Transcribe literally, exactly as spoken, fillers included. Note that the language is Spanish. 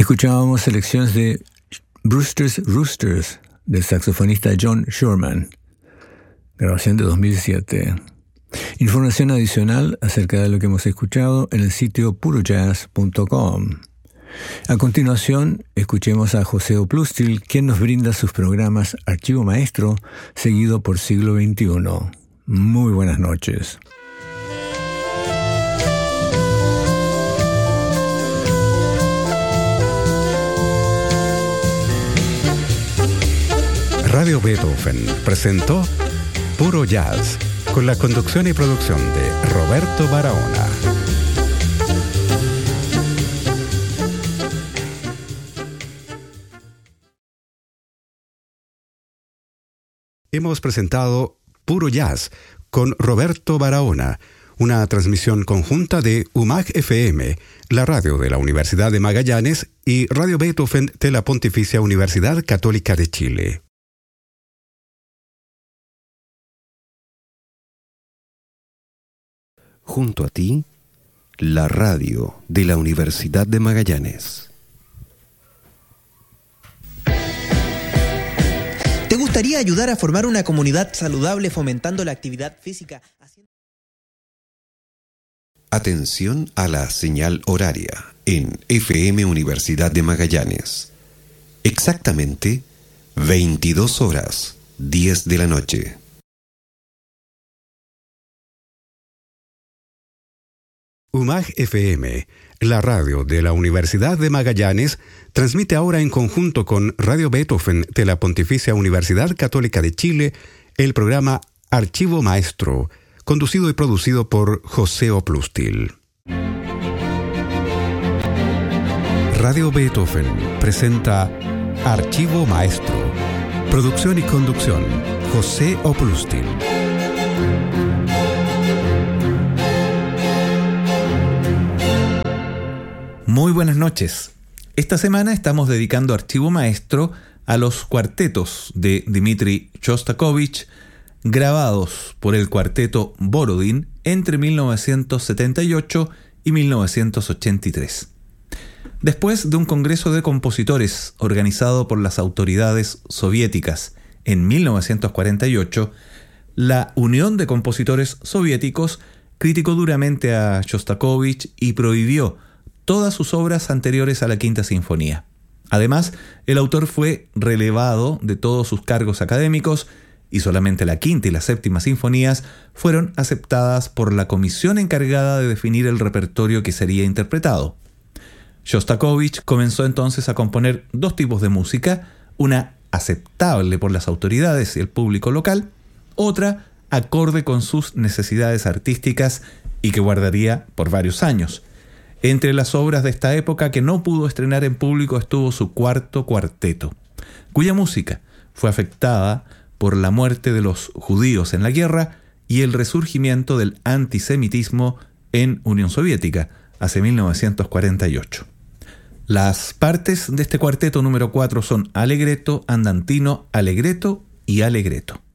Escuchábamos selecciones de Brewster's Roosters del saxofonista John Shurman, grabación de dos mil siete. Información adicional acerca de lo que hemos escuchado en el sitio puro jazz punto com. A continuación, escuchemos a José Oplustil, quien nos brinda sus programas Archivo Maestro, seguido por Siglo veintiuno. Muy buenas noches. Radio Beethoven presentó Puro Jazz, con la conducción y producción de Roberto Barahona. Hemos presentado Puro Jazz con Roberto Barahona, una transmisión conjunta de U M A G F M, la radio de la Universidad de Magallanes, y Radio Beethoven de la Pontificia Universidad Católica de Chile. Junto a ti, la radio de la Universidad de Magallanes. ¿Te gustaría ayudar a formar una comunidad saludable fomentando la actividad física? Atención a la señal horaria en F M Universidad de Magallanes. Exactamente veintidós horas, diez de la noche. U M A G F M, la radio de la Universidad de Magallanes, transmite ahora en conjunto con Radio Beethoven de la Pontificia Universidad Católica de Chile el programa Archivo Maestro, conducido y producido por José Oplustil. Radio Beethoven presenta Archivo Maestro. Producción y conducción, José Oplustil. Muy buenas noches. Esta semana estamos dedicando Archivo Maestro a los cuartetos de Dmitri Shostakovich, grabados por el cuarteto Borodín entre mil novecientos setenta y ocho y mil novecientos ochenta y tres. Después de un congreso de compositores organizado por las autoridades soviéticas en mil novecientos cuarenta y ocho, la Unión de Compositores Soviéticos criticó duramente a Shostakovich y prohibió todas sus obras anteriores a la Quinta Sinfonía. Además, el autor fue relevado de todos sus cargos académicos y solamente la Quinta y la Séptima Sinfonías fueron aceptadas por la comisión encargada de definir el repertorio que sería interpretado. Shostakovich comenzó entonces a componer dos tipos de música, una aceptable por las autoridades y el público local, otra acorde con sus necesidades artísticas y que guardaría por varios años. Entre las obras de esta época que no pudo estrenar en público estuvo su cuarto cuarteto, cuya música fue afectada por la muerte de los judíos en la guerra y el resurgimiento del antisemitismo en Unión Soviética hacia mil novecientos cuarenta y ocho. Las partes de este cuarteto número cuatro son allegretto, andantino, allegretto y allegretto.